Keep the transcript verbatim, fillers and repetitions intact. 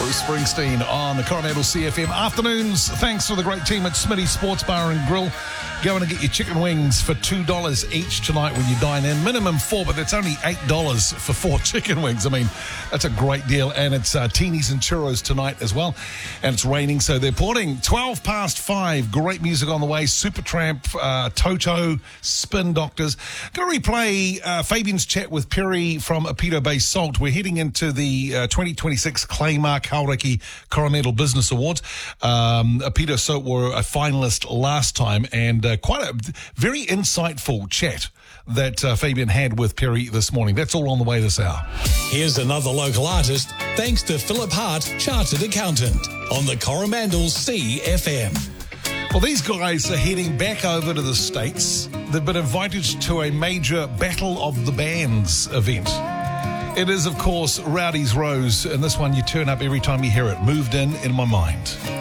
Bruce Springsteen on the Coromandel C F M. Afternoons, thanks to the great team at Smitty's Sports Bar and Grill. Go in and get your chicken wings for two dollars each tonight when you dine in. Minimum four, but that's only eight dollars for four chicken wings. I mean, that's a great deal. And it's uh, teenies and churros tonight as well. And it's raining, so they're pouring. twelve past five, great music on the way. Supertramp, uh, Toto, Spin Doctors. Going to replay uh, Fabian's chat with Perry from Apito Bay Salt. We're heading into the uh, twenty twenty-six Claymark Hauraki Coromandel Business Awards. Um, Apito Salt were a finalist last time, and uh, quite a very insightful chat that uh, Fabian had with Perry this morning. That's all on the way this hour. Here's another local artist, thanks to Philip Hart, Chartered Accountant, on the Coromandel C F M. Well, these guys are heading back over to the States. They've been invited to a major Battle of the Bands event. It is, of course, Rowdy's Rose, and this one you turn up every time you hear it. Moved in in my mind.